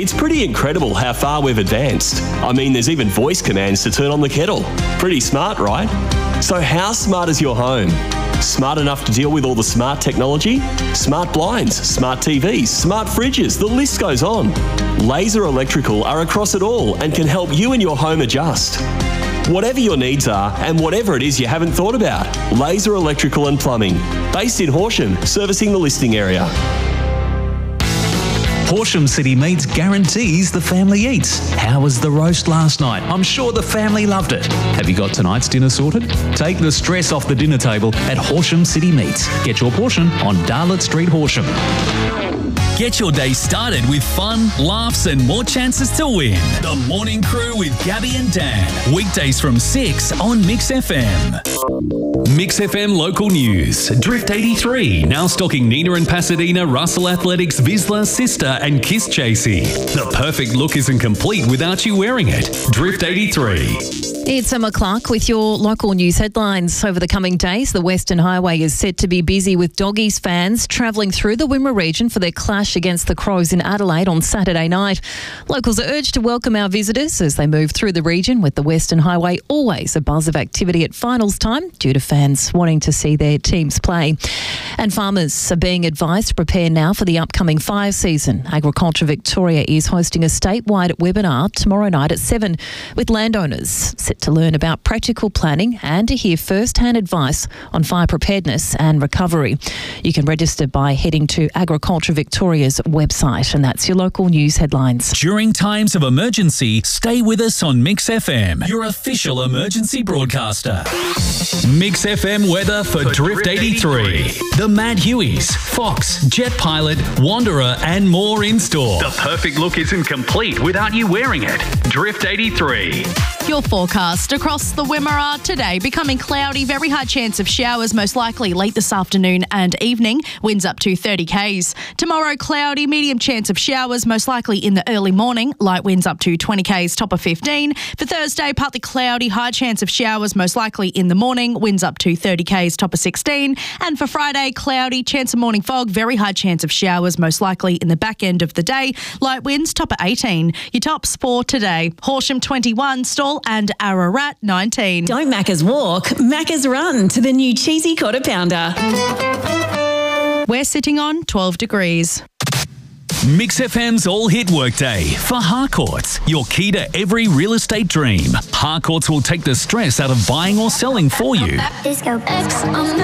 It's pretty incredible how far we've advanced. I mean, there's even voice commands to turn on the kettle. Pretty smart, right? So how smart is your home? Smart enough to deal with all the smart technology? Smart blinds, smart TVs, smart fridges, the list goes on. Laser Electrical are across it all and can help you and your home adjust. Whatever your needs are and whatever it is you haven't thought about, Laser Electrical and Plumbing, based in Horsham, servicing the listing area. Horsham City Meats guarantees the family eats. How was the roast last night? I'm sure the family loved it. Have you got tonight's dinner sorted? Take the stress off the dinner table at Horsham City Meats. Get your portion on Darlett Street, Horsham. Get your day started with fun, laughs and more chances to win. The Morning Crew with Gabby and Dan. Weekdays from 6 on Mix FM. Mix FM local news. Drift 83 now stocking Nina and Pasadena, Russell Athletics, Vizsla, Sister and Kiss Chasey. The perfect look isn't complete without you wearing it. Drift 83. It's Emma Clark with your local news headlines. Over the coming days, the Western Highway is set to be busy with Doggies fans travelling through the Wimmera region for their clash against the Crows in Adelaide on Saturday night. Locals are urged to welcome our visitors as they move through the region, with the Western Highway always a buzz of activity at finals time due to fans wanting to see their teams play. And farmers are being advised to prepare now for the upcoming fire season. Agriculture Victoria is hosting a statewide webinar tomorrow night at 7 with landowners set to learn about practical planning and to hear first-hand advice on fire preparedness and recovery. You can register by heading to Agriculture Victoria's website, and that's your local news headlines. During times of emergency, stay with us on Mix FM, your official emergency broadcaster. Mix FM weather for Drift 83. The Mad Hueys, Fox, Jet Pilot, Wanderer and more in store. The perfect look isn't complete without you wearing it. Drift 83. Your forecast across the Wimmera today: becoming cloudy, very high chance of showers, most likely late this afternoon and evening. Winds up to 30 k's. Tomorrow, cloudy, medium chance of showers, most likely in the early morning. Light winds up to 20 k's, top of 15. For Thursday, partly cloudy, high chance of showers, most likely in the morning. Winds up to 30 k's, top of 16. And for Friday, cloudy, chance of morning fog, very high chance of showers, most likely in the back end of the day. Light winds, top of 18. Your tops for today: Horsham 21, Stawell and Ararat 19. Don't Macca's walk, Macca's run to the new cheesy quarter pounder. We're sitting on 12 degrees. Mix FM's all-hit workday for Harcourts, your key to every real estate dream. Harcourts will take the stress out of buying or selling for you. Disco X on the